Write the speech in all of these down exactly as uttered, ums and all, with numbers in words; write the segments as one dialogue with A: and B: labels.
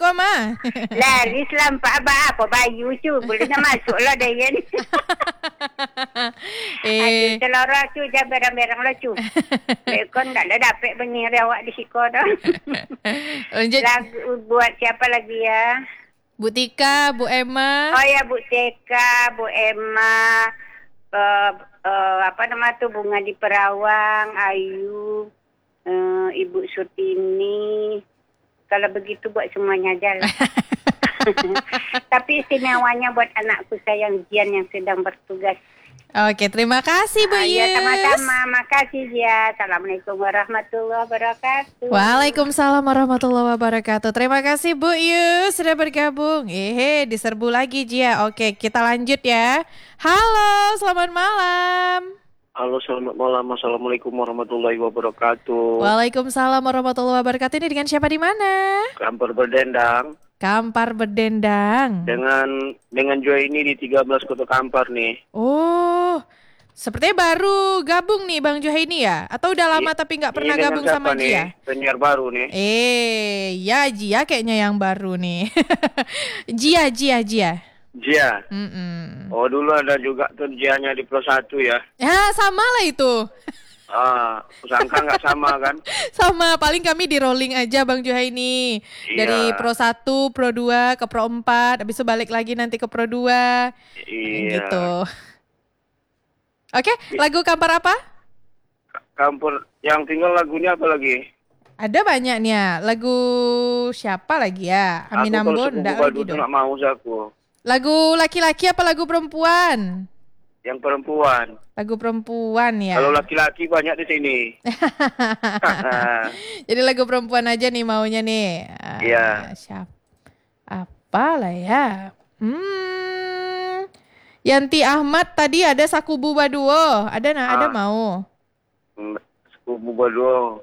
A: Mama?
B: Lah, Islam Pak Abah apa bayu tu. Boleh nak masuk lah dia ni.
A: eh.
B: Aduh, telur tu je berang-berang lah tu. Mereka tak ada dapat benir awak di siko dah.
A: Lanjut.
B: Lagu buat siapa lagi ya?
A: Bu Tika, Bu Emma.
B: Oh ya, Bu Tika, Bu Emma. Uh, uh, apa nama tu, Bunga di Perawang, Ayu, uh, Ibu Sutini. Kalau begitu buat semuanya aja lah. Tapi istimewanya buat anakku sayang Jian yang sedang bertugas.
A: Oke, terima kasih Bu Yus.
B: Ya, sama-sama. Makasih ya. Assalamualaikum warahmatullahi wabarakatuh.
A: Waalaikumsalam warahmatullahi wabarakatuh. Terima kasih Bu Yus sudah bergabung. Ehe, diserbu lagi Jia. Oke, kita lanjut ya. Halo, selamat malam.
C: Halo, selamat malam. Assalamualaikum warahmatullahi wabarakatuh.
A: Waalaikumsalam warahmatullahi wabarakatuh. Ini dengan siapa di mana?
C: Kampar Berdendang.
A: Kampar Berdendang.
C: Dengan dengan Joy ini di tiga belas Kota Kampar nih.
A: Oh, sepertinya baru gabung nih Bang Johaini ya? Atau udah lama I, tapi nggak pernah gabung sama
C: nih?
A: Jia?
C: Penyiar baru nih.
A: Eh, ya Jia kayaknya yang baru nih. Jia, Jia, Jia.
C: Jia.
A: Mm-mm.
C: Oh, dulu ada juga tuh Jianya di Pro satu ya?
A: Ya, sama lah itu.
C: Ah, sangka nggak sama kan?
A: Sama, paling kami di rolling aja Bang Johaini. Iya. Dari Pro satu, Pro dua ke Pro empat, habis itu balik lagi nanti ke Pro dua.
C: Iya.
A: Gitu. Oke, lagu Kampar apa?
C: Kampar, yang tinggal lagunya apa lagi?
A: Ada banyak nih ya. Lagu siapa lagi ya? Amin Ambon, enggak lagi dong.
C: Aku mau aku.
A: Lagu laki-laki apa lagu perempuan?
C: Yang perempuan.
A: Lagu perempuan ya.
C: Kalau laki-laki banyak di sini.
A: Jadi lagu perempuan aja nih maunya nih.
C: Iya. Uh,
A: siapa? Apa lah ya? Hmm. Yanti Ahmad tadi ada Sakubu Baduo. Ada nah, ah. ada mau.
C: Sakubu Baduo.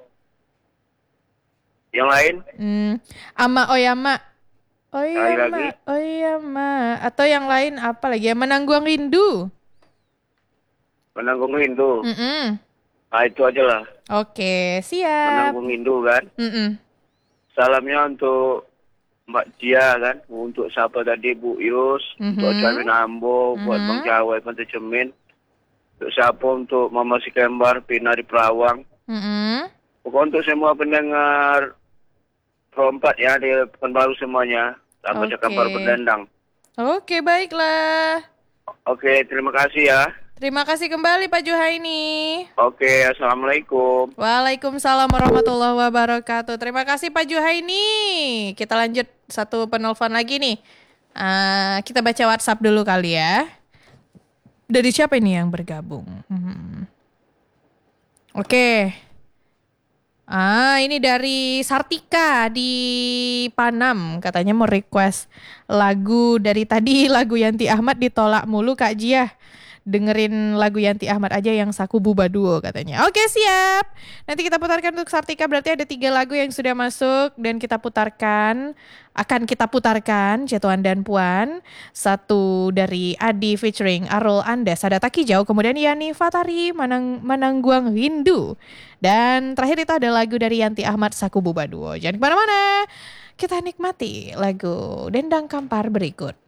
C: Yang lain?
A: Hmm. Ama Oyama. Oyama. Oyama. Atau yang lain apa lagi? Ya, Menangguang Rindu.
C: Menanggung Rindu.
A: Mm-mm.
C: Nah, itu aja lah.
A: Oke, siap.
C: Menanggung Rindu kan.
A: Mm-mm.
C: Salamnya untuk Mbak Jia kan. Untuk siapa tadi, Bu Yus. Mm-hmm. Untuk Camin Ambo. Mm-hmm. Buat Bang Jawa, Pantai Cemin. Untuk siapa, untuk Mama Si Kembar, Pina di Perawang.
A: Mm-hmm.
C: Pokoknya untuk semua pendengar Pro empat ya, di Pekanbaru semuanya. Sama okay. Kampar Berdendang.
A: Oke, baiklah.
C: Oke, terima kasih ya.
A: Terima kasih kembali Pak Johaini.
C: Oke, Assalamualaikum.
A: Waalaikumsalam warahmatullahi wabarakatuh. Terima kasih Pak Johaini. Kita lanjut satu penelpon lagi nih. Uh, kita baca WhatsApp dulu kali ya. Dari siapa ini yang bergabung? Hmm. Oke. Okay. Ah, ini dari Sartika di Panam. Katanya mau request lagu dari tadi, lagu Yanti Ahmad ditolak mulu Kak Jia. Dengerin lagu Yanti Ahmad aja yang Sakubu Baduo katanya. Oke, siap. Nanti kita putarkan untuk Sartika, berarti ada tiga lagu yang sudah masuk dan kita putarkan. Akan kita putarkan Cetuan dan Puan. Satu dari Adi featuring Arul Andes, Ada Tak Hijau. Kemudian Yani Fatari, Manang, Menangguang Rindu. Dan terakhir itu ada lagu dari Yanti Ahmad, Sakubu Baduo. Jangan kemana-mana. Kita nikmati lagu Dendang Kampar berikut.